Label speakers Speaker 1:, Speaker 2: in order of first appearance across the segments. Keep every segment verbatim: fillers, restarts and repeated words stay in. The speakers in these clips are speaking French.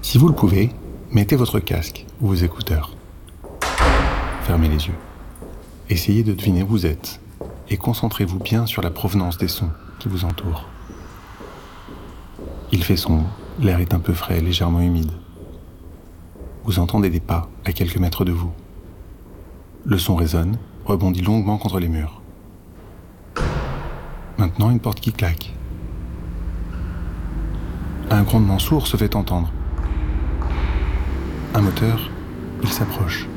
Speaker 1: Si vous le pouvez, mettez votre casque ou vos écouteurs. Fermez les yeux. Essayez de deviner où vous êtes et concentrez-vous bien sur la provenance des sons qui vous entourent. Il fait sombre, l'air est un peu frais, légèrement humide. Vous entendez des pas à quelques mètres de vous. Le son résonne, rebondit longuement contre les murs. Maintenant, une porte qui claque. Un grondement sourd se fait entendre. Un moteur, il s'approche.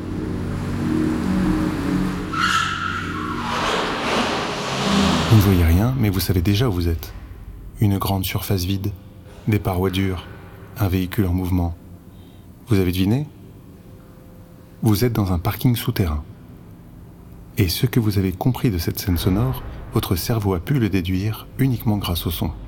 Speaker 1: Vous ne voyez rien, mais vous savez déjà où vous êtes. Une grande surface vide, des parois dures, un véhicule en mouvement. Vous avez deviné ? Vous êtes dans un parking souterrain. Et ce que vous avez compris de cette scène sonore, votre cerveau a pu le déduire uniquement grâce au son.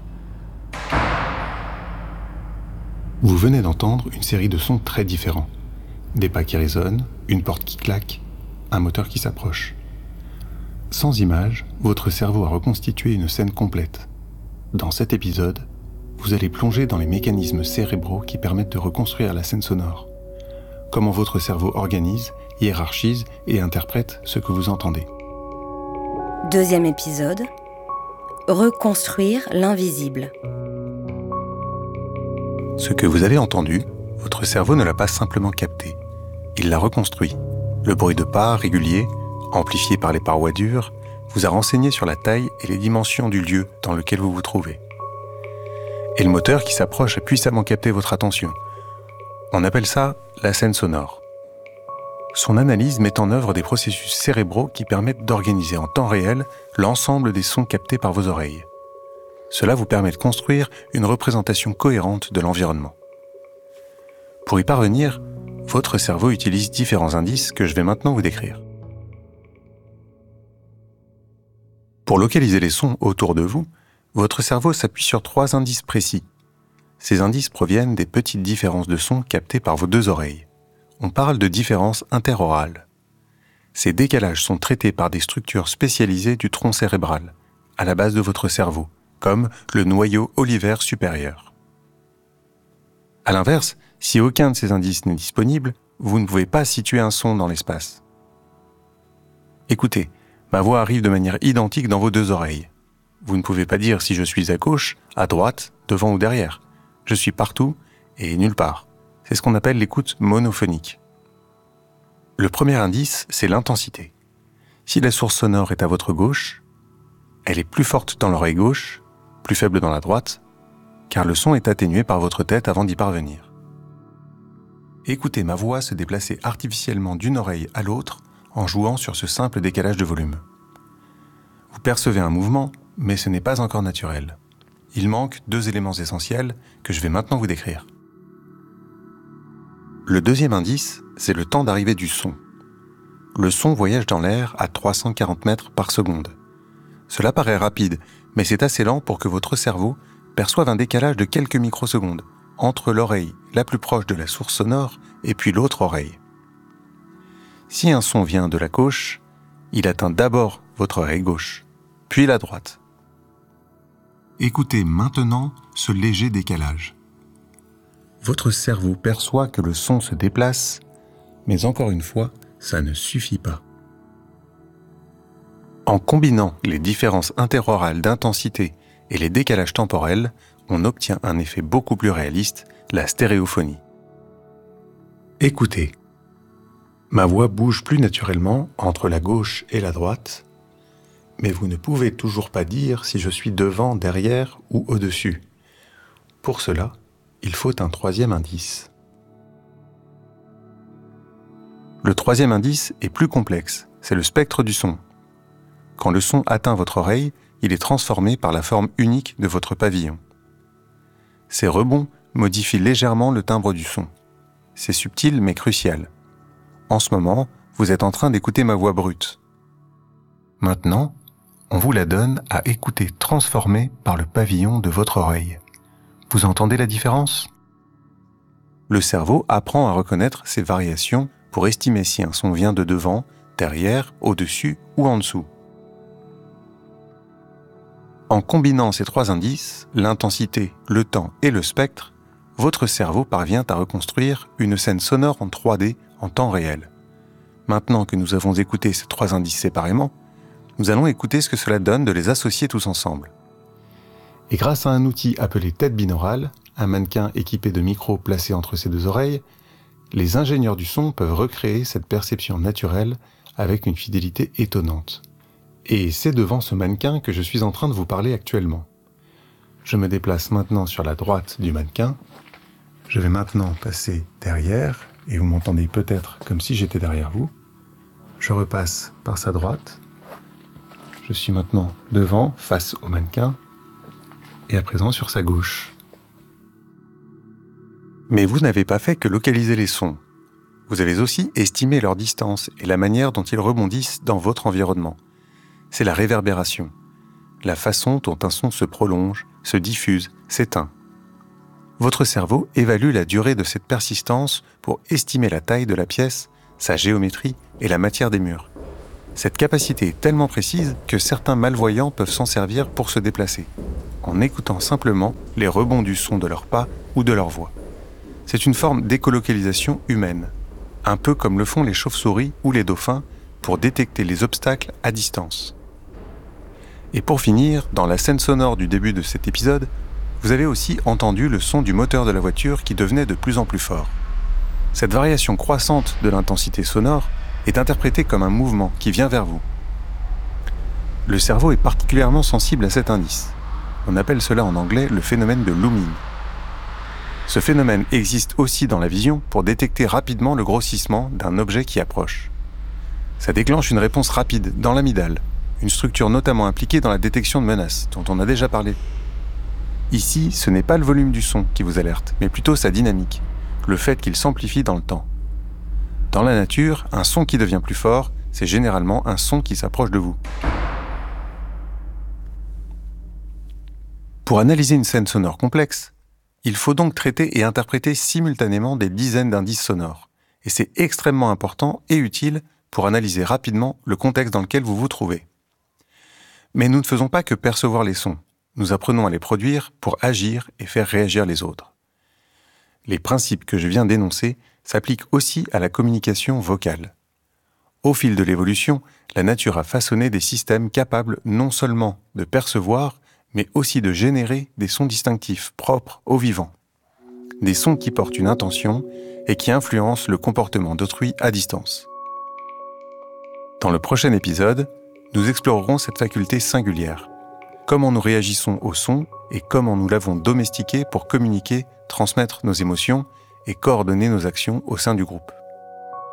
Speaker 1: Vous venez d'entendre une série de sons très différents. Des pas qui résonnent, une porte qui claque, un moteur qui s'approche. Sans images, votre cerveau a reconstitué une scène complète. Dans cet épisode, vous allez plonger dans les mécanismes cérébraux qui permettent de reconstruire la scène sonore. Comment votre cerveau organise, hiérarchise et interprète ce que vous entendez.
Speaker 2: Deuxième épisode, reconstruire l'invisible.
Speaker 1: Ce que vous avez entendu, votre cerveau ne l'a pas simplement capté. Il l'a reconstruit. Le bruit de pas régulier, amplifié par les parois dures, vous a renseigné sur la taille et les dimensions du lieu dans lequel vous vous trouvez. Et le moteur qui s'approche a puissamment capté votre attention. On appelle ça la scène sonore. Son analyse met en œuvre des processus cérébraux qui permettent d'organiser en temps réel l'ensemble des sons captés par vos oreilles. Cela vous permet de construire une représentation cohérente de l'environnement. Pour y parvenir, votre cerveau utilise différents indices que je vais maintenant vous décrire. Pour localiser les sons autour de vous, votre cerveau s'appuie sur trois indices précis. Ces indices proviennent des petites différences de son captées par vos deux oreilles. On parle de différences interorales. Ces décalages sont traités par des structures spécialisées du tronc cérébral, à la base de votre cerveau, comme le noyau olivaire supérieur. À l'inverse, si aucun de ces indices n'est disponible, vous ne pouvez pas situer un son dans l'espace. Écoutez, ma voix arrive de manière identique dans vos deux oreilles. Vous ne pouvez pas dire si je suis à gauche, à droite, devant ou derrière. Je suis partout et nulle part. C'est ce qu'on appelle l'écoute monophonique. Le premier indice, c'est l'intensité. Si la source sonore est à votre gauche, elle est plus forte dans l'oreille gauche, plus faible dans la droite, car le son est atténué par votre tête avant d'y parvenir. Écoutez ma voix se déplacer artificiellement d'une oreille à l'autre en jouant sur ce simple décalage de volume. Vous percevez un mouvement, mais ce n'est pas encore naturel. Il manque deux éléments essentiels que je vais maintenant vous décrire. Le deuxième indice, c'est le temps d'arrivée du son. Le son voyage dans l'air à trois cent quarante mètres par seconde. Cela paraît rapide, mais c'est assez lent pour que votre cerveau perçoive un décalage de quelques microsecondes entre l'oreille la plus proche de la source sonore et puis l'autre oreille. Si un son vient de la gauche, il atteint d'abord votre oreille gauche, puis la droite. Écoutez maintenant ce léger décalage. Votre cerveau perçoit que le son se déplace, mais encore une fois, ça ne suffit pas. En combinant les différences interorales d'intensité et les décalages temporels, on obtient un effet beaucoup plus réaliste, la stéréophonie. Écoutez. Ma voix bouge plus naturellement entre la gauche et la droite, mais vous ne pouvez toujours pas dire si je suis devant, derrière ou au-dessus. Pour cela, il faut un troisième indice. Le troisième indice est plus complexe, c'est le spectre du son. Quand le son atteint votre oreille, il est transformé par la forme unique de votre pavillon. Ces rebonds modifient légèrement le timbre du son. C'est subtil mais crucial. En ce moment, vous êtes en train d'écouter ma voix brute. Maintenant, on vous la donne à écouter transformée par le pavillon de votre oreille. Vous entendez la différence ? Le cerveau apprend à reconnaître ces variations pour estimer si un son vient de devant, derrière, au-dessus ou en dessous. En combinant ces trois indices, l'intensité, le temps et le spectre, votre cerveau parvient à reconstruire une scène sonore en trois D en temps réel. Maintenant que nous avons écouté ces trois indices séparément, nous allons écouter ce que cela donne de les associer tous ensemble. Et grâce à un outil appelé tête binaurale, un mannequin équipé de micros placés entre ses deux oreilles, les ingénieurs du son peuvent recréer cette perception naturelle avec une fidélité étonnante. Et c'est devant ce mannequin que je suis en train de vous parler actuellement. Je me déplace maintenant sur la droite du mannequin. Je vais maintenant passer derrière, et vous m'entendez peut-être comme si j'étais derrière vous. Je repasse par sa droite. Je suis maintenant devant, face au mannequin, et à présent sur sa gauche. Mais vous n'avez pas fait que localiser les sons. Vous avez aussi estimé leur distance et la manière dont ils rebondissent dans votre environnement. C'est la réverbération, la façon dont un son se prolonge, se diffuse, s'éteint. Votre cerveau évalue la durée de cette persistance pour estimer la taille de la pièce, sa géométrie et la matière des murs. Cette capacité est tellement précise que certains malvoyants peuvent s'en servir pour se déplacer, en écoutant simplement les rebonds du son de leurs pas ou de leur voix. C'est une forme d'écolocalisation humaine, un peu comme le font les chauves-souris ou les dauphins pour détecter les obstacles à distance. Et pour finir, dans la scène sonore du début de cet épisode, vous avez aussi entendu le son du moteur de la voiture qui devenait de plus en plus fort. Cette variation croissante de l'intensité sonore est interprétée comme un mouvement qui vient vers vous. Le cerveau est particulièrement sensible à cet indice. On appelle cela en anglais le phénomène de looming. Ce phénomène existe aussi dans la vision pour détecter rapidement le grossissement d'un objet qui approche. Ça déclenche une réponse rapide dans l'amygdale, une structure notamment impliquée dans la détection de menaces, dont on a déjà parlé. Ici, ce n'est pas le volume du son qui vous alerte, mais plutôt sa dynamique, le fait qu'il s'amplifie dans le temps. Dans la nature, un son qui devient plus fort, c'est généralement un son qui s'approche de vous. Pour analyser une scène sonore complexe, il faut donc traiter et interpréter simultanément des dizaines d'indices sonores, et c'est extrêmement important et utile pour analyser rapidement le contexte dans lequel vous vous trouvez. Mais nous ne faisons pas que percevoir les sons, nous apprenons à les produire pour agir et faire réagir les autres. Les principes que je viens d'énoncer s'appliquent aussi à la communication vocale. Au fil de l'évolution, la nature a façonné des systèmes capables non seulement de percevoir, mais aussi de générer des sons distinctifs propres aux vivants. Des sons qui portent une intention et qui influencent le comportement d'autrui à distance. Dans le prochain épisode, nous explorerons cette faculté singulière, comment nous réagissons au son et comment nous l'avons domestiqué pour communiquer, transmettre nos émotions et coordonner nos actions au sein du groupe.